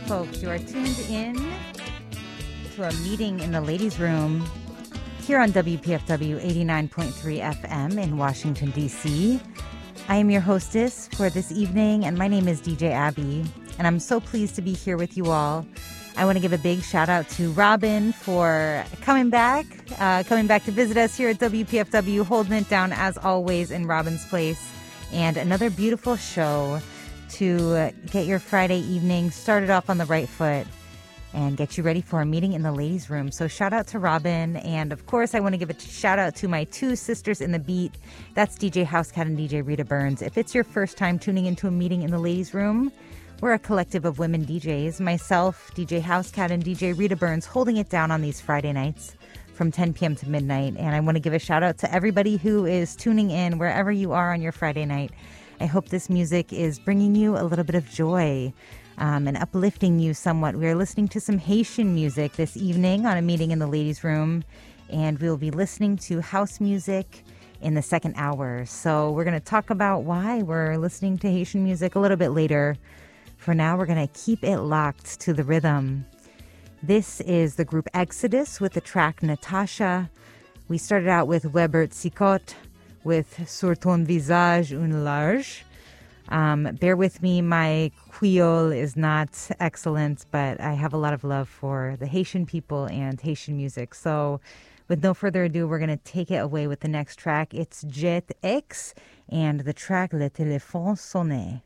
folks. You are tuned in to a meeting in the ladies' room here on WPFW 89.3 FM in Washington, D.C. I am your hostess for this evening, and my name is DJ Abby, and I'm so pleased to be here with you all. I want to give a big shout out to Robin for coming back to visit us here at WPFW, holding it down as always in Robin's place, and another beautiful show to get your Friday evening started off on the right foot and get you ready for a meeting in the ladies' room. So shout out to Robin. And of course, I want to give a shout out to my two sisters in the beat. That's DJ Housecat and DJ Rita Burns. If it's your first time tuning into a meeting in the ladies' room, we're a collective of women DJs. Myself, DJ Housecat, and DJ Rita Burns holding it down on these Friday nights from 10 p.m. to midnight. And I want to give a shout out to everybody who is tuning in wherever you are on your Friday night. I hope this music is bringing you a little bit of joy and uplifting you somewhat. We are listening to some Haitian music this evening on a meeting in the ladies' room, and we'll be listening to house music in the second hour. So we're going to talk about why we're listening to Haitian music a little bit later. For now, we're going to keep it locked to the rhythm. This is the group Exodus with the track Natasha. We started out with Webert Sicot with Sur ton visage un large. Bear with me, my Creole is not excellent, but I have a lot of love for the Haitian people and Haitian music. So with no further ado, we're going to take it away with the next track. It's Jet X and the track Le Téléphone Sonné.